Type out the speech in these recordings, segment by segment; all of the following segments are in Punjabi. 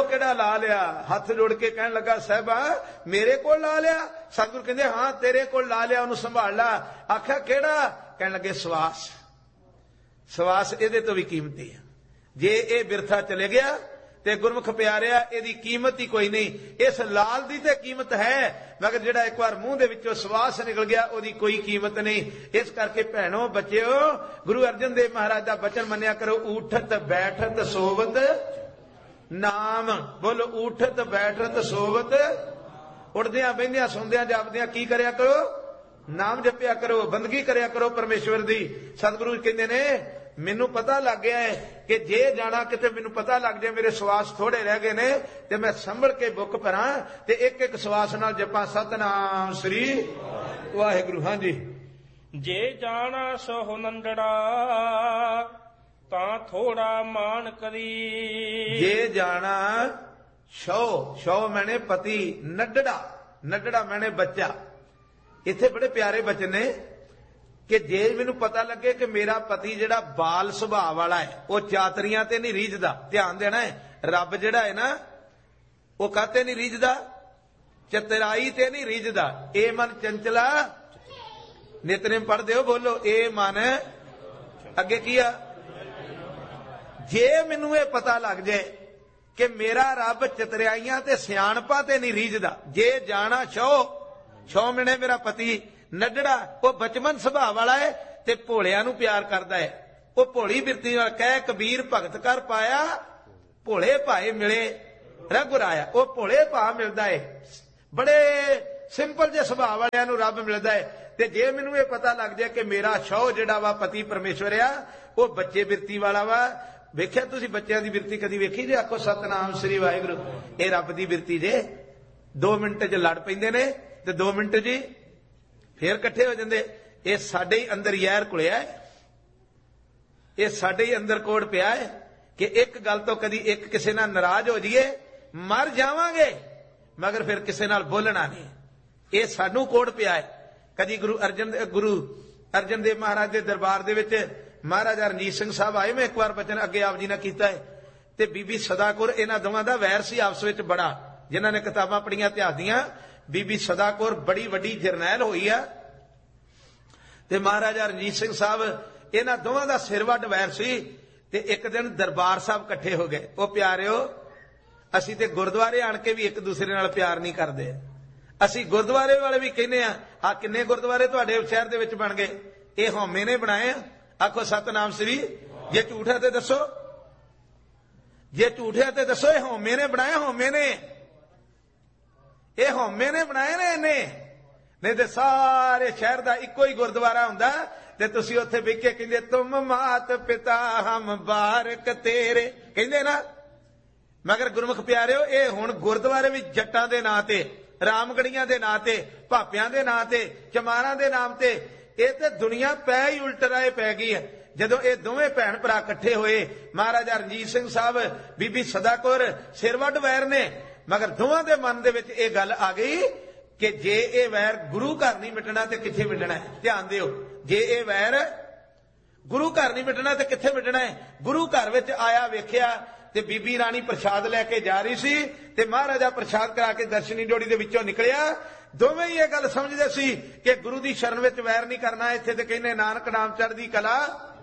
ਕਿਹੜਾ ਲਾ ਲਿਆ? ਹੱਥ ਜੋੜ ਕੇ ਕਹਿਣ ਲੱਗਾ ਸਾਹਿਬਾ ਮੇਰੇ ਕੋਲ ਲਾ ਲਿਆ? ਸਤਿਗੁਰੂ ਕਹਿੰਦੇ ਹਾਂ ਤੇਰੇ ਕੋਲ ਲਾ ਲਿਆ, ਉਹਨੂੰ ਸੰਭਾਲ ਲਾ। ਆਖਿਆ ਕਿਹੜਾ? ਕਹਿਣ ਲੱਗੇ ਸਵਾਸ। ਸਵਾਸ ਇਹਦੇ ਤੋਂ ਵੀ ਕੀਮਤੀ ਹੈ। ਜੇ ਇਹ ਬਿਰਥਾ ਚਲੇ ਗਿਆ ਤੇ ਗੁਰਮੁਖ ਪਿਆਰਿਆ ਇਹਦੀ ਕੀਮਤ ਹੀ ਕੋਈ ਨਹੀਂ। ਇਸ ਲਾਲ ਦੀ ਤੇ ਕੀਮਤ ਹੈ, ਮਗਰ ਜਿਹੜਾ ਇੱਕ ਵਾਰ ਮੂੰਹ ਦੇ ਵਿੱਚੋਂ ਸਵਾਸ ਨਿਕਲ ਗਿਆ ਉਹਦੀ ਕੋਈ ਕੀਮਤ ਨਹੀਂ। ਇਸ ਕਰਕੇ ਭੈਣੋ ਬੱਚਿਓ, ਗੁਰੂ ਅਰਜਨ ਦੇਵ ਮਹਾਰਾਜ ਦਾ ਬਚਨ ਮੰਨਿਆ ਕਰੋ, ਊਠਤ ਬੈਠਤ ਸੋਵਤ ਨਾਮ। ਬੋਲੋ ਊਠਤ ਬੈਠਤ ਸੋਵਤ। ਉੱਠਦਿਆਂ ਬਹਿੰਦਿਆਂ ਸੌਂਦਿਆਂ ਜਾਪਦਿਆਂ ਕੀ ਕਰਿਆ ਕਰੋ? ਨਾਮ ਜਪਿਆ ਕਰੋ, ਬੰਦਗੀ ਕਰਿਆ ਕਰੋ ਪਰਮੇਸ਼ਵਰ ਦੀ। ਸਤਿਗੁਰੂ ਕਹਿੰਦੇ ਨੇ ਮੈਨੂੰ ਪਤਾ ਲੱਗ ਗਿਆ ਹੈ ਕਿ ਜੇ ਜਾਣਾ ਕਿਤੇ, ਮੈਨੂੰ ਪਤਾ ਲੱਗ ਜਾਏ ਮੇਰੇ ਸਵਾਸ ਥੋੜੇ ਰਹਿ ਗਏ ਨੇ ਤੇ ਮੈਂ ਸੰਭਲ ਕੇ ਬੁੱਕ ਭਰਾਂ ਤੇ ਇੱਕ ਇੱਕ ਸਵਾਸ ਨਾਲ ਜਪਾਂ ਸਤਨਾਮ ਸ੍ਰੀ ਵਾਹਿਗੁਰੂ। ਹਾਂਜੀ। ਜੇ ਜਾਣਾ ਸੋ ਨੰਦੜਾ ਤਾਂ ਥੋੜਾ ਮਾਨ ਕਰੀ। ਜੇ ਜਾਣਾ ਸ਼ੋ ਮੈਨੇ ਪਤੀ, ਨੱਡੜਾ ਮੈਨੇ ਬੱਚਾ। ਇੱਥੇ ਬੜੇ ਪਿਆਰੇ ਬਚਨ ਨੇ ਕਿ ਜੇ ਮੈਨੂੰ ਪਤਾ ਲੱਗੇ ਕਿ ਮੇਰਾ ਪਤੀ ਜਿਹੜਾ ਬਾਲ ਸੁਭਾਅ ਵਾਲਾ ਹੈ, ਉਹ ਚਾਤਰੀਆਂ ਤੇ ਨਹੀਂ ਰੀਝਦਾ। ਧਿਆਨ ਦੇਣਾ ਹੈ, ਰੱਬ ਜਿਹੜਾ ਹੈ ਨਾ ਉਹ ਕਾਤੇ ਨਹੀਂ ਰੀਝਦਾ? ਚਤਰਾਈ ਤੇ ਨਹੀਂ ਰੀਝਦਾ। ਇਹ ਮਨ ਚੰਚਲਾ ਨਿਤਨੇਮ ਪੜ੍ਹਦੇ ਹੋ, ਬੋਲੋ ਇਹ ਮਨ ਅੱਗੇ ਕੀ ਆ? ਜੇ ਮੈਨੂੰ ਇਹ ਪਤਾ ਲੱਗ ਜਾਏ ਕਿ ਮੇਰਾ ਰੱਬ ਚਤਰਾਈਆਂ ਤੇ ਸਿਆਣਪਾਂ ਤੇ ਨਹੀਂ ਰੀਝਦਾ। ਜੇ ਜਾਣਾ ਸ਼ੋ ਮੈਨੇ ਮੇਰਾ ਪਤੀ ਨੱਡੜਾ, ਉਹ ਬਚਪਨ ਸੁਭਾਅ ਵਾਲਾ ਹੈ ਤੇ ਭੋਲਿਆਂ ਨੂੰ ਪਿਆਰ ਕਰਦਾ ਹੈ। ਉਹ ਭੋਲੀ ਬਿਰਤੀ ਨਾਲ ਕਹਿ ਕਬੀਰ ਭਗਤ ਕਰ ਪਾਇਆ, ਭੋਲੇ ਭਾਏ ਮਿਲੇ ਰਘੁਰਾਇਆ। ਉਹ ਭੋਲੇ ਭਾ ਮਿਲਦਾ ਹੈ, ਬੜੇ ਸਿੰਪਲ ਜਿਹੇ ਸੁਭਾਅ ਵਾਲਿਆਂ ਨੂੰ ਰੱਬ ਮਿਲਦਾ ਹੈ। ਤੇ ਜੇ ਮੈਨੂੰ ਇਹ ਪਤਾ ਲੱਗ ਜਾਏ ਕਿ ਮੇਰਾ ਸ਼ੌ ਜਿਹੜਾ ਵਾ ਪਤੀ ਪਰਮੇਸ਼ਵਰ ਆ, ਉਹ ਬੱਚੇ ਬਿਰਤੀ ਵਾਲਾ ਵਾ। ਵੇਖਿਆ ਤੁਸੀਂ ਬੱਚਿਆਂ ਦੀ ਬਿਰਤੀ ਕਦੀ ਵੇਖੀ? ਜੇ ਆਖੋ ਸਤਨਾਮ ਸ੍ਰੀ ਵਾਹਿਗੁਰੂ। ਇਹ ਰੱਬ ਦੀ ਬਿਰਤੀ ਜੇ। 2 ਮਿੰਟ 'ਚ ਲੜ ਪੈਂਦੇ ਨੇ ਤੇ 2 ਮਿੰਟ 'ਚ ਫੇਰ ਇਕੱਠੇ ਹੋ ਜਾਂਦੇ। ਇਹ ਸਾਡੇ ਹੀ ਅੰਦਰ ਯਾਰ ਘੁਲਿਆ ਹੈ, ਇਹ ਸਾਡੇ ਹੀ ਅੰਦਰ ਕੋੜ ਪਿਆ ਹੈ ਕਿ ਇੱਕ ਗੱਲ ਤੋਂ ਕਦੀ ਇੱਕ ਕਿਸੇ ਨਾਲ ਨਾਰਾਜ਼ ਹੋ ਜਾਈਏ, ਮਰ ਜਾਵਾਂਗੇ ਮਗਰ ਫਿਰ ਕਿਸੇ ਨਾਲ ਬੋਲਣਾ ਨਹੀਂ। ਇਹ ਸਾਨੂੰ ਕੋੜ ਪਿਆ ਹੈ। ਕਦੀ ਗੁਰੂ ਅਰਜਨ ਦੇਵ ਮਹਾਰਾਜ ਦੇ ਦਰਬਾਰ ਦੇ ਵਿੱਚ ਮਹਾਰਾਜਾ ਰਣਜੀਤ ਸਿੰਘ ਸਾਹਿਬ ਆਏ। ਮੈਂ ਇੱਕ ਵਾਰ ਬਚਨ ਅੱਗੇ ਆਪ ਜੀ ਨਾਲ ਕੀਤਾ ਹੈ ਤੇ ਬੀਬੀ ਸਦਾ ਕੌਰ, ਇਹਨਾਂ ਦੋਵਾਂ ਦਾ ਵੈਰ ਸੀ ਆਪਸ ਵਿੱਚ ਬੜਾ। ਜਿਨ੍ਹਾਂ ਨੇ ਕਿਤਾਬਾਂ ਪੜ੍ਹੀਆਂ ਇਤਿਹਾਸ ਦੀਆਂ, ਬੀਬੀ ਸਦਾ ਕੌਰ ਬੜੀ ਵੱਡੀ ਜਰਨੈਲ ਹੋਈ ਆ ਤੇ ਮਹਾਰਾਜਾ ਰਣਜੀਤ ਸਿੰਘ ਸਾਹਿਬ, ਇਹਨਾਂ ਦੋਵਾਂ ਦਾ ਸਿਰ ਵੱਢ ਵੈਰ ਸੀ। ਤੇ ਇੱਕ ਦਿਨ ਦਰਬਾਰ ਸਾਹਿਬ ਇਕੱਠੇ ਹੋ ਗਏ। ਉਹ ਪਿਆਰਿਓ, ਅਸੀਂ ਤੇ ਗੁਰਦੁਆਰੇ ਆਣ ਕੇ ਵੀ ਇੱਕ ਦੂਸਰੇ ਨਾਲ ਪਿਆਰ ਨਹੀਂ ਕਰਦੇ। ਅਸੀਂ ਗੁਰਦੁਆਰੇ ਵਾਲੇ ਵੀ ਕਹਿੰਦੇ ਆ ਕਿੰਨੇ ਗੁਰਦੁਆਰੇ ਤੁਹਾਡੇ ਸ਼ਹਿਰ ਦੇ ਵਿੱਚ ਬਣ ਗਏ? ਇਹ ਹਉਮੈ ਨੇ ਬਣਾਏ ਆ। ਆਖੋ ਸਤਨਾਮ ਸ੍ਰੀ। ਜੇ ਝੂਠ ਹੈ ਤੇ ਦੱਸੋ, ਜੇ ਝੂਠ ਹੈ ਤੇ ਦੱਸੋ। ਇਹ ਹਉਮੈ ਨੇ ਬਣਾਏ, ਹਉਮੈ ਨੇ, ਇਹ ਹਉਮੈ ਨੇ ਬਣਾਏ ਨੇ ਇਹਨੇ। ਨਹੀਂ ਤੇ ਸਾਰੇ ਸ਼ਹਿਰ ਦਾ ਇੱਕੋ ਹੀ ਗੁਰਦੁਆਰਾ ਹੁੰਦਾ ਤੇ ਤੁਸੀਂ ਉੱਥੇ ਵੇਖ ਕੇ ਕਹਿੰਦੇ ਤੁਮ ਮਾਤ ਪਿਤਾ ਹਮ ਬਾਰਕ ਤੇਰੇ, ਕਹਿੰਦੇ ਨਾ। ਮਗਰ ਗੁਰਮੁਖ ਪਿਆਰਿਓ, ਇਹ ਹੁਣ ਗੁਰਦੁਆਰੇ ਵੀ ਜੱਟਾਂ ਦੇ ਨਾਂ ਤੇ, ਰਾਮਗੜੀਆਂ ਦੇ ਨਾਂ ਤੇ, ਭਾਪਿਆਂ ਦੇ ਨਾਂ ਤੇ, ਚਮਾਰਾਂ ਦੇ ਨਾਮ ਤੇ, ਇਹ ਤੇ ਦੁਨੀਆ ਪੈ ਹੀ ਉਲਟ ਰਾਏ ਪੈ ਗਈ ਹੈ। ਜਦੋਂ ਇਹ ਦੋਵੇਂ ਭੈਣ ਭਰਾ ਇਕੱਠੇ ਹੋਏ, ਮਹਾਰਾਜਾ ਰਣਜੀਤ ਸਿੰਘ ਸਾਹਿਬ, ਬੀਬੀ ਸਦਾ ਕੌਰ, ਸਿਰ ਵੱਢ ਵੈਰ ਨੇ। ਮਗਰ ਦੋਵਾਂ ਦੇ ਮਨ ਦੇ ਵਿੱਚ ਇਹ ਗੱਲ ਆ ਗਈ ਕਿ ਜੇ ਇਹ ਵੈਰ ਗੁਰੂ ਘਰ ਨਹੀਂ ਮਿਟਣਾ ਤੇ ਕਿੱਥੇ ਮਿਟਣਾ ਹੈ? ਧਿਆਨ ਦਿਓ, ਜੇ ਇਹ ਵੈਰ ਗੁਰੂ ਘਰ ਨਹੀਂ ਮਿਟਣਾ ਤੇ ਕਿੱਥੇ ਮਿਟਣਾ ਹੈ? ਗੁਰੂ ਘਰ ਵਿੱਚ ਆਇਆ ਵੇਖਿਆ ਤੇ ਬੀਬੀ ਰਾਣੀ ਪ੍ਰਸ਼ਾਦ ਲੈ ਕੇ ਜਾ ਰਹੀ ਸੀ ਤੇ ਮਹਾਰਾਜਾ ਪ੍ਰਸ਼ਾਦ ਕਰਾ ਕੇ ਦਰਸ਼ਨੀ ਡੋੜੀ ਦੇ ਵਿੱਚੋਂ ਨਿਕਲਿਆ। ਦੋਵੇਂ ਹੀ ਇਹ ਗੱਲ ਸਮਝਦੇ ਸੀ ਕਿ ਗੁਰੂ ਦੀ ਸ਼ਰਨ ਵਿੱਚ ਵੈਰ ਨਹੀਂ ਕਰਨਾ। ਇੱਥੇ ਤੇ ਕਹਿੰਦੇ ਨਾਨਕ ਨਾਮ ਚੜ੍ਹਦੀ ਕਲਾ।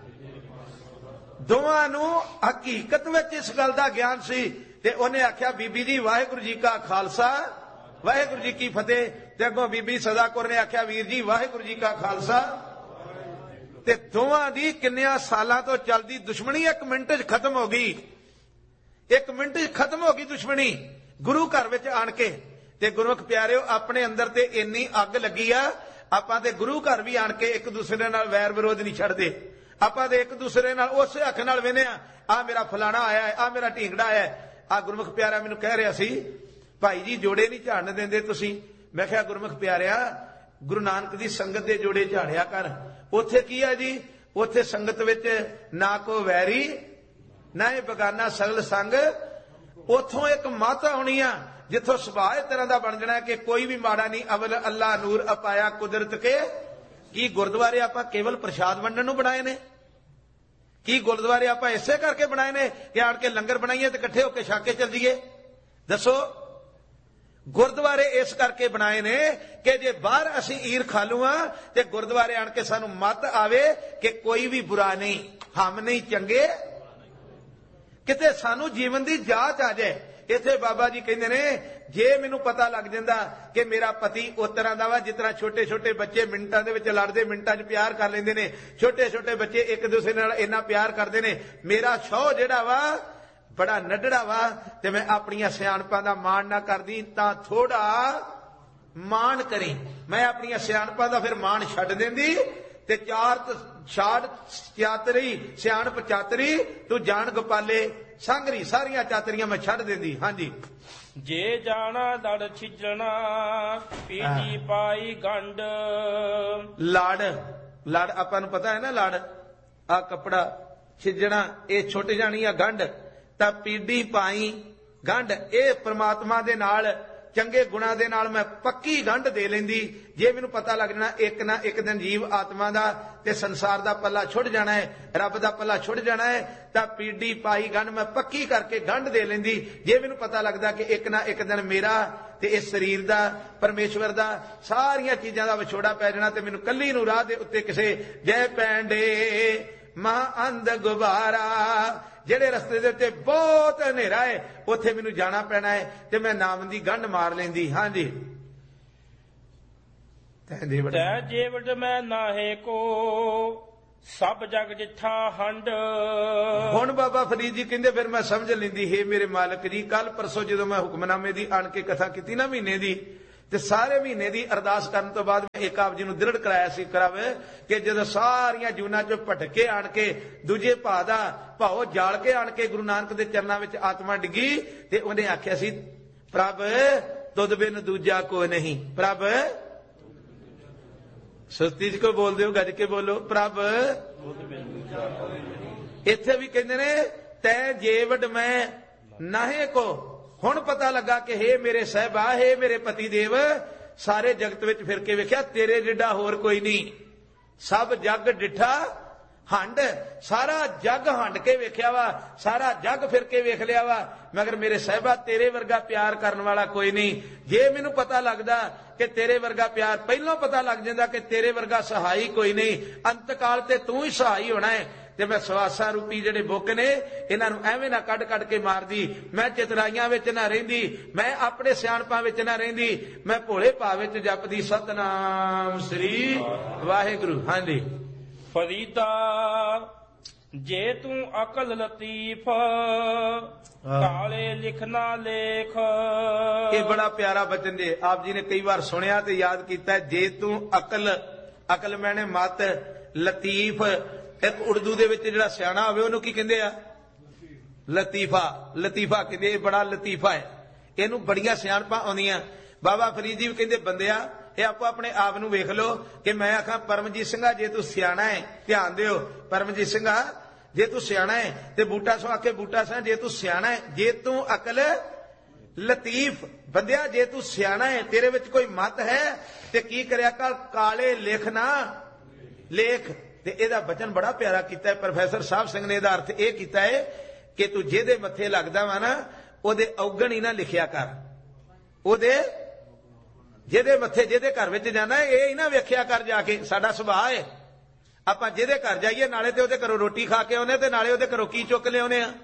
ਦੋਵਾਂ ਨੂੰ ਹਕੀਕਤ ਵਿੱਚ ਇਸ ਗੱਲ ਦਾ ਗਿਆਨ ਸੀ ਤੇ ਉਹਨੇ ਆਖਿਆ ਬੀਬੀ ਜੀ ਵਾਹਿਗੁਰੂ ਜੀ ਕਾ ਖਾਲਸਾ ਵਾਹਿਗੁਰੂ ਜੀ ਕੀ ਫਤਿਹ। ਤੇ ਅੱਗੋਂ ਬੀਬੀ ਸਦਾ ਕੌਰ ਨੇ ਆਖਿਆ ਵੀਰ ਜੀ ਵਾਹਿਗੁਰੂ ਜੀ ਕਾ ਖਾਲਸਾ। ਤੇ ਦੋਵਾਂ ਦੀ ਕਿੰਨਿਆਂ ਸਾਲਾਂ ਤੋਂ ਚੱਲਦੀ ਦੁਸ਼ਮਣੀ 1 ਮਿੰਟ 'ਚ ਖਤਮ ਹੋ ਗਈ। 1 ਮਿੰਟ 'ਚ ਖਤਮ ਹੋ ਗਈ ਦੁਸ਼ਮਣੀ ਗੁਰੂ ਘਰ ਵਿੱਚ ਆਣ ਕੇ। ਤੇ ਗੁਰਮੁਖ ਪਿਆਰਿਓ, ਆਪਣੇ ਅੰਦਰ ਤੇ ਇੰਨੀ ਅੱਗ ਲੱਗੀ ਆ, ਆਪਾਂ ਤੇ ਗੁਰੂ ਘਰ ਵੀ ਆਣ ਕੇ ਇੱਕ ਦੂਸਰੇ ਨਾਲ ਵੈਰ ਵਿਰੋਧ ਨਹੀਂ ਛੱਡਦੇ। ਆਪਾਂ ਤੇ ਇੱਕ ਦੂਸਰੇ ਨਾਲ ਉਸੇ ਅੱਖ ਨਾਲ ਵੇਖਦੇ ਆ ਮੇਰਾ ਫਲਾਣਾ ਆਇਆ ਹੈ, ਆ ਮੇਰਾ ਢੀਂਗੜਾ ਹੈ। ਆ ਗੁਰਮੁਖ ਪਿਆਰਾ ਮੈਨੂੰ ਕਹਿ ਰਿਹਾ ਸੀ, ਭਾਈ ਜੀ ਜੋੜੇ ਨਹੀਂ ਝਾੜਨ ਦਿੰਦੇ ਤੁਸੀਂ। ਮੈਂ ਕਿਹਾ ਗੁਰਮੁਖ ਪਿਆਰਿਆ, ਗੁਰੂ ਨਾਨਕ ਦੀ ਸੰਗਤ ਦੇ ਜੋੜੇ ਝਾੜਿਆ ਕਰ। ਉੱਥੇ ਕੀ ਆ ਜੀ? ਉੱਥੇ ਸੰਗਤ ਵਿੱਚ ਨਾ ਕੋ ਵੈਰੀ ਨਾ ਇਹ ਬਗਾਨਾ ਸਗਲ ਸੰਗ। ਉੱਥੋਂ ਇੱਕ ਮੱਤ ਆਉਣੀ ਆ ਜਿੱਥੋਂ ਸੁਭਾਅ ਇਸ ਤਰ੍ਹਾਂ ਦਾ ਬਣ ਜਾਣਾ ਕਿ ਕੋਈ ਵੀ ਮਾੜਾ ਨਹੀਂ। ਅਵਲ ਅੱਲਾ ਨੂਰ ਅਪਾਇਆ ਕੁਦਰਤ ਕੇ। ਕੀ ਗੁਰਦੁਆਰੇ ਆਪਾਂ ਕੇਵਲ ਪ੍ਰਸ਼ਾਦ ਵੰਡਣ ਨੂੰ ਬਣਾਏ ਨੇ? ਕੀ ਗੁਰਦੁਆਰੇ ਆਪਾਂ ਇਸੇ ਕਰਕੇ ਬਣਾਏ ਨੇ ਕਿ ਆਣ ਕੇ ਲੰਗਰ ਬਣਾਈਏ ਤੇ ਇਕੱਠੇ ਹੋ ਕੇ ਛਕ ਕੇ ਚੱਲ ਜਾਈਏ? ਦੱਸੋ। ਗੁਰਦੁਆਰੇ ਇਸ ਕਰਕੇ ਬਣਾਏ ਨੇ ਕਿ ਜੇ ਬਾਹਰ ਅਸੀਂ ਈਰ ਖਾਲੂ ਆ ਤੇ ਗੁਰਦੁਆਰੇ ਆਣ ਕੇ ਸਾਨੂੰ ਮੱਤ ਆਵੇ ਕਿ ਕੋਈ ਵੀ ਬੁਰਾ ਨਹੀਂ, ਹਮ ਨਹੀਂ ਚੰਗੇ, ਕਿਤੇ ਸਾਨੂੰ ਜੀਵਨ ਦੀ ਜਾਂਚ ਆ ਜਾਏ। ਇੱਥੇ ਬਾਬਾ ਜੀ ਕਹਿੰਦੇ ਨੇ ਜੇ ਮੈਨੂੰ ਪਤਾ ਲੱਗ ਜਾਂਦਾ ਕਿ ਮੇਰਾ ਪਤੀ ਉਸ ਤਰ੍ਹਾਂ ਦਾ ਵਾ ਜਿਸ ਤਰ੍ਹਾਂ ਛੋਟੇ ਛੋਟੇ ਬੱਚੇ ਮਿੰਟਾਂ ਦੇ ਵਿੱਚ ਲੜਦੇ, ਮਿੰਟਾਂ 'ਚ ਪਿਆਰ ਕਰ ਲੈਂਦੇ ਨੇ, ਛੋਟੇ ਛੋਟੇ ਬੱਚੇ ਇੱਕ ਦੂਸਰੇ ਨਾਲ ਇੰਨਾ ਪਿਆਰ ਕਰਦੇ ਨੇ, ਮੇਰਾ ਸ਼ੌਹ ਜਿਹੜਾ ਵਾ ਬੜਾ ਨੱਡੜਾ ਵਾ ਤੇ ਮੈਂ ਆਪਣੀਆਂ ਸਿਆਣਪਾਂ ਦਾ ਮਾਣ ਨਾ ਕਰਦੀ ਤਾਂ ਥੋੜਾ ਮਾਣ ਕਰੀ। ਮੈਂ ਆਪਣੀਆਂ ਸਿਆਣਪਾਂ ਦਾ ਫਿਰ ਮਾਣ ਛੱਡ ਦਿੰਦੀ ਤੇ ਛਾੜ ਚਾਤਰੀ ਸਿਆਣਪ ਚਾਤਰੀ ਤੂੰ ਜਾਣ ਗੋਪਾਲੇ ਸੰਗਰੀ, ਸਾਰੀਆਂ ਚਾਤਰੀਆਂ ਮੈਂ ਛੱਡ ਦਿੰਦੀ। ਹਾਂਜੀ। ਜੇ ਜਾਣਾ ਲੜ ਛਿਜਣਾ ਪੀੜੀ ਪਾਈ ਗੰਢ। ਲੜ ਆਪਾਂ ਨੂੰ ਪਤਾ ਹੈ ਨਾ, ਲੜ ਆ ਕੱਪੜਾ ਛਿਜਣਾ ਇਹ ਛੁੱਟ ਜਾਣੀ ਆ ਗੰਢ, ਤਾਂ ਪੀੜੀ ਪਾਈ ਗੰਢ ਇਹ ਪ੍ਰਮਾਤਮਾ ਦੇ ਨਾਲ ਚੰਗੇ ਗੁਣਾਂ ਦੇ ਨਾਲ ਮੈਂ ਪੱਕੀ ਗੰਢ ਦੇ ਲੈਂਦੀ। ਜੇ ਮੈਨੂੰ ਪਤਾ ਲੱਗ ਜਾਣਾ ਇੱਕ ਨਾ ਇੱਕ ਦਿਨ ਜੀਵ ਆਤਮਾ ਦਾ ਤੇ ਸੰਸਾਰ ਦਾ ਪੱਲਾ ਛੁੱਟ ਜਾਣਾ ਹੈ, ਰੱਬ ਦਾ ਪੱਲਾ ਛੁੱਟ ਜਾਣਾ ਹੈ, ਤਾਂ ਪੀੜੀ ਪਾਈ ਗੰਢ ਮੈਂ ਪੱਕੀ ਕਰਕੇ ਗੰਢ ਦੇ ਲੈਂਦੀ। ਜੇ ਮੈਨੂੰ ਪਤਾ ਲੱਗਦਾ ਕਿ ਇੱਕ ਨਾ ਇੱਕ ਦਿਨ ਮੇਰਾ ਤੇ ਇਸ ਸਰੀਰ ਦਾ, ਪਰਮੇਸ਼ਵਰ ਦਾ, ਸਾਰੀਆਂ ਚੀਜ਼ਾਂ ਦਾ ਵਿਛੋੜਾ ਪੈ ਜਾਣਾ ਤੇ ਮੈਨੂੰ ਕੱਲੀ ਨੂੰ ਰਾਹ ਦੇ ਉੱਤੇ ਕਿਸੇ ਜੈ ਪੈਂਡੇ ਮਹਾ ਅੰਧ ਗੁਬਾਰਾ, ਜਿਹੜੇ ਰਸਤੇ ਦੇ ਉੱਤੇ ਬਹੁਤ ਹਨੇਰਾ ਹੈ ਉੱਥੇ ਮੈਨੂੰ ਜਾਣਾ ਪੈਣਾ ਹੈ ਤੇ ਮੈਂ ਨਾਮ ਦੀ ਗੰਢ ਮਾਰ ਲੈਂਦੀ। ਹਾਂਜੀ। ਤੈ ਜੇਵਟ ਮੈਂ ਨਾਹੇ ਕੋ ਸਭ ਜਗ ਜਿੱਥਾ ਹੰਡ। ਹੁਣ ਬਾਬਾ ਫਰੀਦ ਜੀ ਕਹਿੰਦੇ ਫਿਰ ਮੈਂ ਸਮਝ ਲੈਂਦੀ, ਹੇ ਮੇਰੇ ਮਾਲਕ ਜੀ, ਕੱਲ ਪਰਸੋਂ ਜਦੋਂ ਮੈਂ ਹੁਕਮਨਾਮੇ ਦੀ ਆਣ ਕੇ ਕਥਾ ਕੀਤੀ ਨਾ ਮਹੀਨੇ ਦੀ, ਤੇ ਸਾਰੇ ਮਹੀਨੇ ਦੀ ਅਰਦਾਸ ਕਰਨ ਤੋਂ ਬਾਅਦ ਮੈਂ ਇੱਕ ਆਪ ਜੀ ਨੂੰ ਦ੍ਰਿੜ ਕਰਾਇਆ ਸੀ ਕਰਾਵੇ ਕਿ ਜਦੋਂ ਸਾਰੀਆਂ ਜੂਨਾਂ ਚੋਂ ਭਟਕੇ ਆਣ ਕੇ ਦੂਜੇ ਭਾਅ ਦਾ ਭਾਉ ਜਾਲ ਕੇ ਆਣ ਕੇ ਗੁਰੂ ਨਾਨਕ ਦੇ ਚਰਨਾਂ ਵਿੱਚ ਆਤਮਾ ਡਿੱਗੀ ਤੇ ਉਹਨੇ ਆਖਿਆ ਸੀ, ਪ੍ਰਭ ਤੁਧ ਬਿਨ ਦੂਜਾ ਕੋਈ ਨਹੀਂ। ਪ੍ਰਭ ਸੁਸਤੀ ਚ ਕੋਈ ਬੋਲਦੇ ਹੋ, ਗੱਜ ਕੇ ਬੋਲੋ, ਪ੍ਰਭ। ਇੱਥੇ ਵੀ ਕਹਿੰਦੇ ਨੇ ਤੈ ਜੇਵਡ ਮੈਂ ਨਾਹੇ ਕੋ। ਹੁਣ ਪਤਾ ਲੱਗਾ ਕਿ ਹੇ ਮੇਰੇ ਸਾਹਿਬਾ, ਹੇ ਮੇਰੇ ਪਤੀ ਦੇਵ, ਸਾਰੇ ਜਗਤ ਵਿੱਚ ਫਿਰ ਕੇ ਵੇਖਿਆ ਤੇਰੇ ਜਿੱਡਾ ਹੋਰ ਕੋਈ ਨਹੀਂ। ਸਭ ਜੱਗ ਡਿਠਾ ਹੰਡ, ਸਾਰਾ ਜੱਗ ਹੰਡ ਕੇ ਵੇਖਿਆ ਵਾ, ਸਾਰਾ ਜੱਗ ਫਿਰ ਕੇ ਵੇਖ ਲਿਆ ਵਾ, ਮਗਰ ਮੇਰੇ ਸਾਹਿਬਾ ਤੇਰੇ ਵਰਗਾ ਪਿਆਰ ਕਰਨ ਵਾਲਾ ਕੋਈ ਨਹੀਂ। ਜੇ ਮੈਨੂੰ ਪਤਾ ਲੱਗਦਾ ਕਿ ਤੇਰੇ ਵਰਗਾ ਪਿਆਰ, ਪਹਿਲਾਂ ਪਤਾ ਲੱਗ ਜਾਂਦਾ ਕਿ ਤੇਰੇ ਵਰਗਾ ਸਹਾਈ ਕੋਈ ਨਹੀਂ, ਅੰਤਕਾਲ ਤੇ ਤੂੰ ਹੀ ਸਹਾਈ ਹੋਣਾ ਹੈ, ਤੇ ਮੈਂ ਸਵਾਸਾਂ ਰੂਪੀ ਜਿਹੜੇ ਬੁੱਕ ਨੇ ਇਹਨਾਂ ਨੂੰ ਐਵੇਂ ਨਾ ਕੱਢ ਕੱਢ ਕੇ ਮਾਰਦੀ, ਮੈਂ ਚਤਰਾਈਆਂ ਵਿੱਚ ਨਾ ਰਹਿੰਦੀ, ਮੈਂ ਆਪਣੇ ਸਿਆਣਪਾਂ ਵਿੱਚ ਨਾ ਰਹਿੰਦੀ, ਮੈਂ ਭੋਲੇ ਭਾਵ ਵਿੱਚ ਜਪਦੀ ਸਤਨਾਮ ਸ੍ਰੀ ਵਾਹਿਗੁਰੂ। ਹਾਂਜੀ। ਫਰੀਦਾ ਜੇ ਤੂੰ ਅਕਲ ਲਤੀਫ ਕਾਲੇ ਲਿਖਣਾ ਲੇਖ। ਇਹ ਬੜਾ ਪਿਆਰਾ ਬਚਨ ਜੇ, ਆਪ ਜੀ ਨੇ ਕਈ ਵਾਰ ਸੁਣਿਆ ਤੇ ਯਾਦ ਕੀਤਾ। ਜੇ ਤੂੰ ਅਕਲ ਮੈਨੇ ਮਤ, ਲਤੀਫ ਇੱਕ ਉਰਦੂ ਦੇ ਵਿੱਚ ਜਿਹੜਾ ਸਿਆਣਾ ਹੋਵੇ ਉਹਨੂੰ ਕੀ ਕਹਿੰਦੇ ਆ? ਲਤੀਫਾ। ਲਤੀਫਾ ਕਹਿੰਦੇ ਇਹ ਬੜਾ ਲਤੀਫਾ ਹੈ, ਇਹਨੂੰ ਬੜੀਆਂ ਸਿਆਣਪਾਂ ਆਉਂਦੀਆਂ। ਬਾਬਾ ਫਰੀਦ ਜੀ ਵੀ ਕਹਿੰਦੇ ਬੰਦਿਆ ਇਹ ਆਪੋ ਆਪਣੇ ਆਪ ਨੂੰ ਵੇਖ ਲਓ ਕਿ ਮੈਂ ਆਖਾਂ ਪਰਮਜੀਤ ਸਿੰਘਾ ਜੇ ਤੂੰ ਸਿਆਣਾ ਹੈ, ਧਿਆਨ ਦਿਓ, ਪਰਮਜੀਤ ਸਿੰਘਾ ਜੇ ਤੂੰ ਸਿਆਣਾ ਹੈ, ਤੇ ਬੂਟਾ ਸੋ ਆਖੇ ਬੂਟਾ ਸਿੰਘ ਜੇ ਤੂੰ ਸਿਆਣਾ ਹੈ, ਜੇ ਤੂੰ ਅਕਲ ਲਤੀਫ, ਬੰਦਿਆ ਜੇ ਤੂੰ ਸਿਆਣਾ ਹੈ, ਤੇਰੇ ਵਿੱਚ ਕੋਈ ਮਤ ਹੈ ਤੇ ਕੀ ਕਰਿਆ ਕਰ, ਕਾਲੇ ਲਿਖ ਨਾ ਲੇਖ। ਤੇ ਇਹਦਾ ਬਚਨ ਬੜਾ ਪਿਆਰਾ ਕੀਤਾ ਹੈ ਪ੍ਰੋਫੈਸਰ ਸਾਹਿਬ ਸਿੰਘ ਨੇ। ਇਹਦਾ ਅਰਥ ਇਹ ਕੀਤਾ ਹੈ ਕਿ ਤੂੰ ਜਿਹਦੇ ਮੱਥੇ ਲੱਗਦਾ ਵਾ ਨਾ ਉਹਦੇ ਔਗਣ ਹੀ ਨਾ ਲਿਖਿਆ ਕਰ, ਉਹਦੇ ਜਿਹਦੇ ਮੱਥੇ ਜਿਹਦੇ ਘਰ ਵਿੱਚ ਜਾਣਾ ਇਹ ਹੀ ਨਾ ਵੇਖਿਆ ਕਰ ਜਾ ਕੇ। ਸਾਡਾ ਸੁਭਾਅ ਹੈ ਆਪਾਂ ਜਿਹਦੇ ਘਰ ਜਾਈਏ ਨਾਲੇ ਤੇ ਉਹਦੇ ਘਰੋਂ ਰੋਟੀ ਖਾ ਕੇ ਆਉਨੇ ਤੇ ਨਾਲੇ ਉਹਦੇ ਘਰੋਂ ਕੀ ਚੁੱਕ ਲਿਆਉਨੇ ਆ,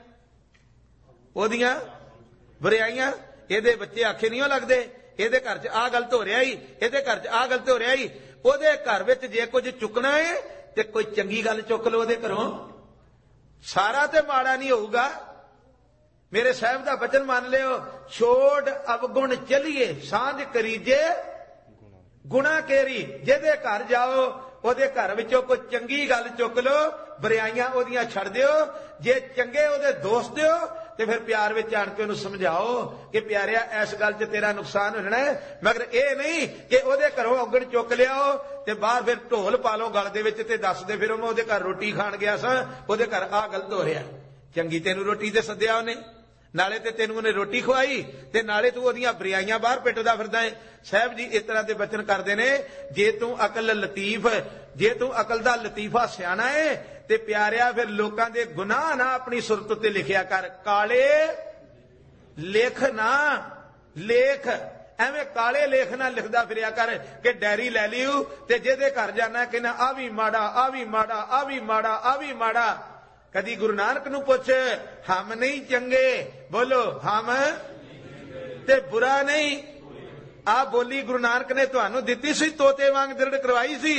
ਉਹਦੀਆਂ ਬੁਰਾਈਆਂ। ਇਹਦੇ ਬੱਚੇ ਆਖੇ ਨਹੀਂ ਲੱਗਦੇ, ਇਹਦੇ ਘਰ 'ਚ ਆਹ ਗਲਤ ਹੋ ਰਿਹਾ ਹੀ, ਇਹਦੇ ਘਰ 'ਚ ਆਹ ਗਲਤ ਹੋ ਰਿਹਾ ਹੀ। ਉਹਦੇ ਘਰ ਵਿੱਚ ਜੇ ਕੁਝ ਚੁੱਕਣਾ ਹੈ ਤੇ ਕੋਈ ਚੰਗੀ ਗੱਲ ਚੁੱਕ ਲਓ ਉਹਦੇ ਘਰੋਂ, ਸਾਰਾ ਤੇ ਮਾੜਾ ਨਹੀਂ ਹੋਊਗਾ। ਮੇਰੇ ਸਾਹਿਬ ਦਾ ਬਚਨ ਮੰਨ ਲਿਓ, ਛੋੜ ਅਵਗੁਣ ਚਲੀਏ ਸਾਂਝ ਕਰੀਜੇ ਗੁਣਾ ਕੇਰੀ। ਜਿਹਦੇ ਘਰ ਜਾਓ ਉਹਦੇ ਘਰ ਵਿੱਚੋਂ ਕੋਈ ਚੰਗੀ ਗੱਲ ਚੁੱਕ ਲਓ, ਬੁਰਾਈਆਂ ਉਹਦੀਆਂ ਛੱਡ ਦਿਓ। ਜੇ ਚੰਗੇ ਉਹਦੇ ਦੋਸਤ ਦਿਓ ਤੇ ਫਿਰ ਪਿਆਰ ਵਿੱਚ ਆਣ ਕੇ ਉਹਨੂੰ ਸਮਝਾਓ ਕਿ ਪਿਆਰਿਆ ਇਸ ਗੱਲ 'ਚ ਤੇਰਾ ਨੁਕਸਾਨ ਹੋ ਜਾਣਾ ਹੈ, ਮਗਰ ਇਹ ਨਹੀਂ ਕਿ ਉਹਦੇ ਘਰੋਂ ਔਗਣ ਚੁੱਕ ਲਿਆਓ ਤੇ ਬਾਹਰ ਫਿਰ ਢੋਲ ਪਾ ਲਓ ਗਲ ਦੇ ਵਿੱਚ ਤੇ ਦੱਸਦੇ ਫਿਰ ਮੈਂ ਉਹਦੇ ਘਰ ਰੋਟੀ ਖਾਣ ਗਿਆ ਸਾਂ, ਉਹਦੇ ਘਰ ਆਹ ਗਲਤ ਹੋ ਰਿਹਾ। ਚੰਗੀ ਤੈਨੂੰ ਰੋਟੀ ਤੇ ਸੱਦਿਆ ਉਹਨੇ, ਨਾਲੇ ਤੇ ਤੈਨੂੰ ਉਹਨੇ ਰੋਟੀ ਖਵਾਈ ਤੇ ਨਾਲੇ ਤੂੰ ਉਹਦੀਆਂ ਬੁਰਾਈਆਂ ਬਾਹਰ ਪਿੱਟਦਾ ਫਿਰਦਾ ਹੈ। ਸਾਹਿਬ ਜੀ ਇਸ ਤਰ੍ਹਾਂ ਦੇ ਬਚਨ ਕਰਦੇ ਨੇ, ਜੇ ਤੂੰ ਅਕਲ ਲਤੀਫ, ਜੇ ਤੂੰ ਅਕਲ ਦਾ ਲਤੀਫਾ ਸਿਆਣਾ ਹੈ ਤੇ ਪਿਆਰਿਆ ਫਿਰ ਲੋਕਾਂ ਦੇ ਗੁਨਾਹ ਨਾ ਆਪਣੀ ਸੁਰਤ ਉੱਤੇ ਲਿਖਿਆ ਕਰ। ਕਾਲੇ ਲਿਖ ਨਾ, ਲੇਖ ਐਵੇਂ ਕਾਲੇ ਲੇਖ ਨਾਲ ਲਿਖਦਾ ਫਿਰਿਆ ਕਰ ਕਿ ਡੈਰੀ ਲੈ ਲਿਓ ਤੇ ਜਿਹਦੇ ਘਰ ਜਾਣਾ ਕਹਿੰਦਾ ਆ ਵੀ ਮਾੜਾ, ਆ ਵੀ ਮਾੜਾ, ਆ ਵੀ ਮਾੜਾ, ਆ ਵੀ ਮਾੜਾ। ਕਦੀ ਗੁਰੂ ਨਾਨਕ ਨੂੰ ਪੁੱਛ, ਹਮ ਨਹੀਂ ਚੰਗੇ, ਬੋਲੋ ਹਮ, ਤੇ ਬੁਰਾ ਨਹੀਂ। ਆ ਬੋਲੀ ਗੁਰੂ ਨਾਨਕ ਨੇ ਤੁਹਾਨੂੰ ਦਿੱਤੀ ਸੀ, ਤੋਤੇ ਵਾਂਗ ਦ੍ਰਿੜ ਕਰਵਾਈ ਸੀ।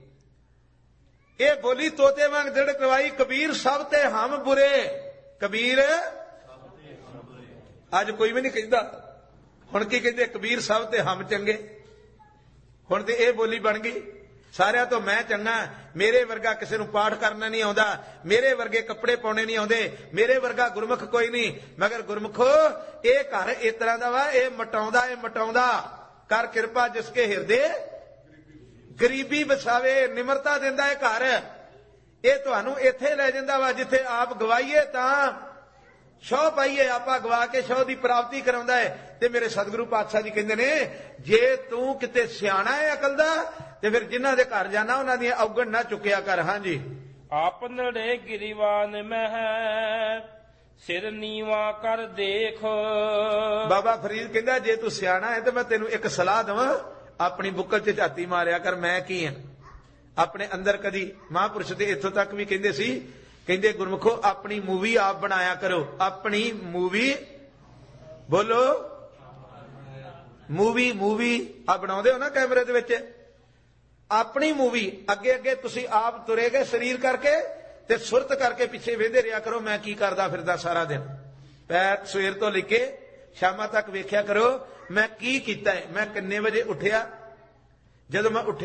ਇਹ ਬੋਲੀ ਤੋਤੇ ਵਾਂਗ ਦ੍ਰਿੜ ਕਰਵਾਈ। ਕਬੀਰ ਸਭ ਤੇ ਹਮ ਬੁਰੇ, ਕਬੀਰ ਅੱਜ ਕੋਈ ਵੀ ਨਹੀਂ ਕਹਿੰਦਾ। ਹੁਣ ਕੀ ਕਹਿੰਦੇ? ਕਬੀਰ ਸਭ ਤੇ ਹਮ ਚੰਗੇ। ਹੁਣ ਤੇ ਇਹ ਬੋਲੀ ਬਣ ਗਈ, ਸਾਰਿਆਂ ਤੋਂ ਮੈਂ ਚੰਗਾ, ਮੇਰੇ ਵਰਗਾ ਕਿਸੇ ਨੂੰ ਪਾਠ ਕਰਨਾ ਨਹੀਂ ਆਉਂਦਾ, ਮੇਰੇ ਵਰਗੇ ਕੱਪੜੇ ਪਾਉਣੇ ਨਹੀਂ ਆਉਂਦੇ, ਮੇਰੇ ਵਰਗਾ ਗੁਰਮੁਖ ਕੋਈ ਨਹੀਂ। ਮਗਰ ਗੁਰਮੁਖੋ ਇਹ ਘਰ ਇਸ ਤਰ੍ਹਾਂ ਦਾ ਵਾ, ਇਹ ਮਟਾਉਂਦਾ, ਇਹ ਮਟਾਉਂਦਾ। ਕਰ ਕਿਰਪਾ ਜਿਸਕੇ ਹਿਰਦੇ ਗਰੀਬੀ ਵਸਾਵੇ, ਨਿਮਰਤਾ ਦਿੰਦਾ ਇਹ ਘਰ। ਇਹ ਤੁਹਾਨੂੰ ਇੱਥੇ ਲੈ ਜਾਂਦਾ ਵਾ ਜਿੱਥੇ ਆਪ ਗਵਾਈਏ ਤਾਂ ਸ਼ੌਹ ਪਾਈਏ, ਆਪਾਂ ਗਵਾ ਕੇ ਸ਼ੌਹ ਦੀ ਪ੍ਰਾਪਤੀ ਕਰਾਉਂਦਾ ਹੈ। ਤੇ ਮੇਰੇ ਸਤਿਗੁਰੂ ਪਾਤਸ਼ਾਹ ਜੀ ਕਹਿੰਦੇ ਨੇ, ਜੇ ਤੂੰ ਕਿਤੇ ਸਿਆਣਾ ਹੈ ਅਕਲ ਦਾ ਤੇ ਫਿਰ ਜਿਨ੍ਹਾਂ ਦੇ ਘਰ ਜਾਣਾ ਉਹਨਾਂ ਦੀਆਂ ਔਗਣ ਨਾ ਚੁੱਕਿਆ ਕਰ। ਹਾਂਜੀ, ਆਪਨੜੇ ਗਿਰੀਵਾਨ ਮਹਿ ਸਿਰ ਨੀਵਾ ਕਰ ਦੇਖ। ਬਾਬਾ ਫਰੀਦ ਕਹਿੰਦਾ ਜੇ ਤੂੰ ਸਿਆਣਾ ਹੈ ਤੇ ਮੈਂ ਤੈਨੂੰ ਇੱਕ ਸਲਾਹ ਦੇਵਾਂ, ਆਪਣੀ ਬੁੱਕਲ 'ਚ ਝਾਤੀ ਮਾਰਿਆ ਕਰ, ਮੈਂ ਕੀ ਹਾਂ। ਆਪਣੇ ਅੰਦਰ ਕਦੀ ਮਹਾਂਪੁਰਸ਼ ਦੇ ਇੱਥੋਂ ਤੱਕ ਵੀ ਕਹਿੰਦੇ ਸੀ, ਕਹਿੰਦੇ ਗੁਰਮੁਖੋ ਆਪਣੀ ਮੂਵੀ ਆਪ ਬਣਾਇਆ ਕਰੋ। ਆਪਣੀ ਮੂਵੀ, ਬੋਲੋ ਮੂਵੀ ਆ ਬਣਾਉਂਦੇ ਹੋ ਨਾ ਕੈਮਰੇ ਦੇ ਵਿੱਚ, ਆਪਣੀ ਮੂਵੀ ਅੱਗੇ ਅੱਗੇ ਤੁਸੀਂ ਆਪ ਤੁਰੇ ਗਏ ਸਰੀਰ ਕਰਕੇ ਤੇ ਸੁਰਤ ਕਰਕੇ ਪਿੱਛੇ ਵੇਂਦੇ ਰਿਹਾ ਕਰੋ ਮੈਂ ਕੀ ਕਰਦਾ ਫਿਰਦਾ ਸਾਰਾ ਦਿਨ। ਪੈਰ ਸਵੇਰ ਤੋਂ ਲੈ ਕੇ ਸ਼ਾਮਾਂ ਤੱਕ ਵੇਖਿਆ ਕਰੋ ਮੈਂ ਕੀ ਕੀਤਾ ਹੈ, ਮੈਂ ਕਿੰਨੇ ਵਜੇ ਉੱਠਿਆ, ਜਦੋਂ ਮੈਂ ਉੱਠਿਆ